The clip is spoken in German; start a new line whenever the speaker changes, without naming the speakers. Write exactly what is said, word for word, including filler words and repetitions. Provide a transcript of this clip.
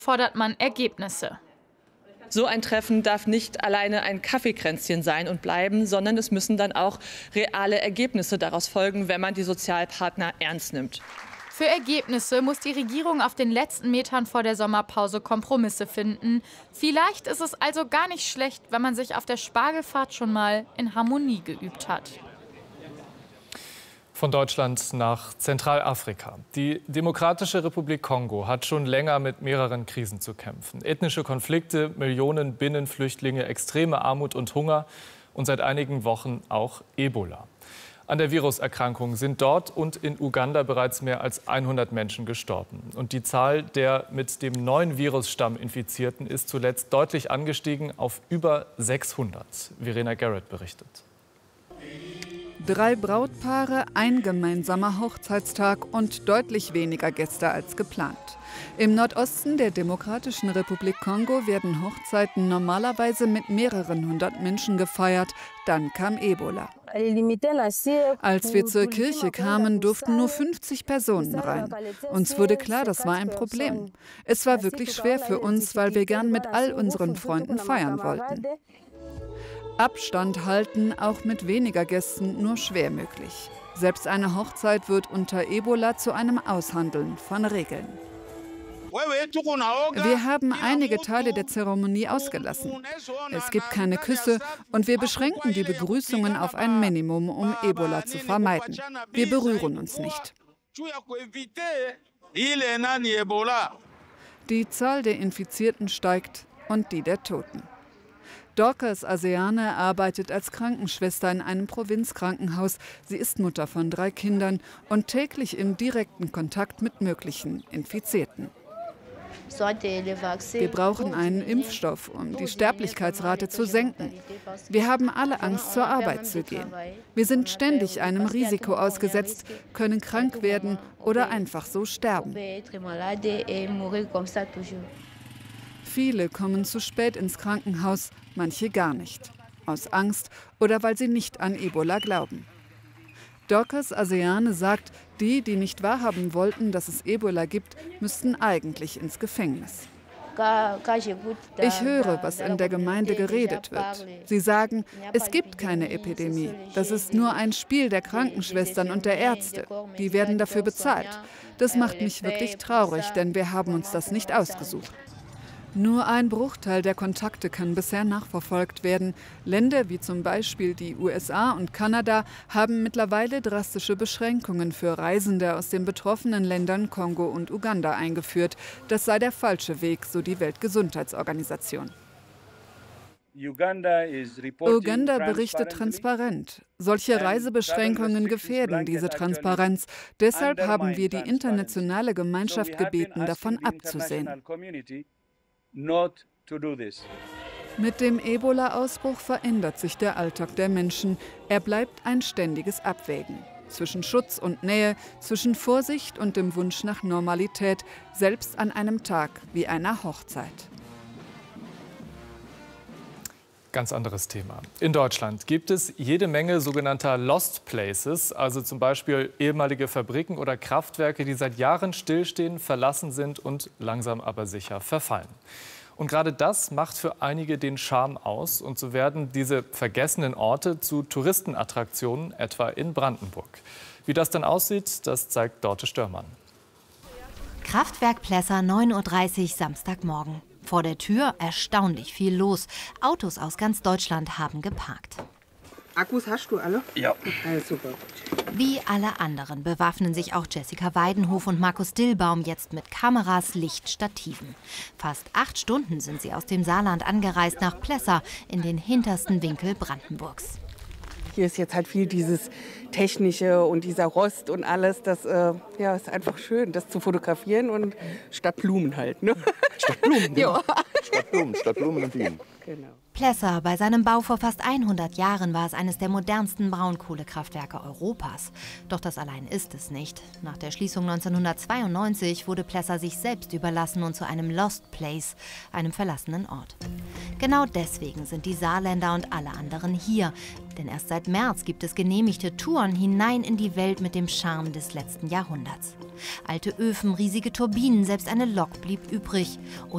fordert man Ergebnisse.
So ein Treffen darf nicht alleine ein Kaffeekränzchen sein und bleiben, sondern es müssen dann auch reale Ergebnisse daraus folgen, wenn man die Sozialpartner ernst nimmt.
Für Ergebnisse muss die Regierung auf den letzten Metern vor der Sommerpause Kompromisse finden. Vielleicht ist es also gar nicht schlecht, wenn man sich auf der Spargelfahrt schon mal in Harmonie geübt hat.
Von Deutschland nach Zentralafrika. Die Demokratische Republik Kongo hat schon länger mit mehreren Krisen zu kämpfen. Ethnische Konflikte, Millionen Binnenflüchtlinge, extreme Armut und Hunger und seit einigen Wochen auch Ebola. An der Viruserkrankung sind dort und in Uganda bereits mehr als hundert Menschen gestorben. Und die Zahl der mit dem neuen Virusstamm Infizierten ist zuletzt deutlich angestiegen auf über sechshundert. Verena Garrett berichtet.
Drei Brautpaare, ein gemeinsamer Hochzeitstag und deutlich weniger Gäste als geplant. Im Nordosten der Demokratischen Republik Kongo werden Hochzeiten normalerweise mit mehreren hundert Menschen gefeiert. Dann kam Ebola. Als wir zur Kirche kamen, durften nur fünfzig Personen rein. Uns wurde klar, das war ein Problem. Es war wirklich schwer für uns, weil wir gern mit all unseren Freunden feiern wollten. Abstand halten, auch mit weniger Gästen, nur schwer möglich. Selbst eine Hochzeit wird unter Ebola zu einem Aushandeln von Regeln. Wir haben einige Teile der Zeremonie ausgelassen. Es gibt keine Küsse und wir beschränken die Begrüßungen auf ein Minimum, um Ebola zu vermeiden. Wir berühren uns nicht. Die Zahl der Infizierten steigt und die der Toten. Dorcas Aseane arbeitet als Krankenschwester in einem Provinzkrankenhaus. Sie ist Mutter von drei Kindern und täglich im direkten Kontakt mit möglichen Infizierten. Wir brauchen einen Impfstoff, um die Sterblichkeitsrate zu senken. Wir haben alle Angst, zur Arbeit zu gehen. Wir sind ständig einem Risiko ausgesetzt, können krank werden oder einfach so sterben. Viele kommen zu spät ins Krankenhaus, manche gar nicht. Aus Angst oder weil sie nicht an Ebola glauben. Dorcas Aseane sagt, die, die nicht wahrhaben wollten, dass es Ebola gibt, müssten eigentlich ins Gefängnis. Ich höre, was in der Gemeinde geredet wird. Sie sagen, es gibt keine Epidemie. Das ist nur ein Spiel der Krankenschwestern und der Ärzte. Die werden dafür bezahlt. Das macht mich wirklich traurig, denn wir haben uns das nicht ausgesucht. Nur ein Bruchteil der Kontakte kann bisher nachverfolgt werden. Länder wie zum Beispiel die U S A und Kanada haben mittlerweile drastische Beschränkungen für Reisende aus den betroffenen Ländern Kongo und Uganda eingeführt. Das sei der falsche Weg, so die Weltgesundheitsorganisation. Uganda berichtet transparent. Solche Reisebeschränkungen gefährden diese Transparenz. Deshalb haben wir die internationale Gemeinschaft gebeten, davon abzusehen. Mit dem Ebola-Ausbruch verändert sich der Alltag der Menschen. Er bleibt ein ständiges Abwägen. Zwischen Schutz und Nähe, zwischen Vorsicht und dem Wunsch nach Normalität, selbst an einem Tag wie einer Hochzeit.
Ganz anderes Thema. In Deutschland gibt es jede Menge sogenannter Lost Places, also zum Beispiel ehemalige Fabriken oder Kraftwerke, die seit Jahren stillstehen, verlassen sind und langsam aber sicher verfallen. Und gerade das macht für einige den Charme aus. Und so werden diese vergessenen Orte zu Touristenattraktionen, etwa in Brandenburg. Wie das dann aussieht, das zeigt Dorte Störmann.
Kraftwerk Plessa, neun Uhr dreißig, Samstagmorgen. Vor der Tür erstaunlich viel los. Autos aus ganz Deutschland haben geparkt.
Akkus hast du alle?
Ja.
Alles super.
Wie alle anderen bewaffnen sich auch Jessica Weidenhof und Markus Dillbaum jetzt mit Kameras, Licht, Stativen. Fast acht Stunden sind sie aus dem Saarland angereist nach Plessa in den hintersten Winkel Brandenburgs.
Hier ist jetzt halt viel dieses Technische und dieser Rost und alles. Das äh, ja, ist einfach schön, das zu fotografieren und statt Blumen halt. Ne?
Statt Blumen?
Ja.
Statt Blumen, statt Blumen und Bienen.
Genau.
Plessa, bei seinem Bau vor fast hundert Jahren war es eines der modernsten Braunkohlekraftwerke Europas. Doch das allein ist es nicht. Nach der Schließung neunzehnhundertzweiundneunzig wurde Plessa sich selbst überlassen und zu einem Lost Place, einem verlassenen Ort. Genau deswegen sind die Saarländer und alle anderen hier. Denn erst seit März gibt es genehmigte Touren hinein in die Welt mit dem Charme des letzten Jahrhunderts. Alte Öfen, riesige Turbinen, selbst eine Lok blieb übrig. Und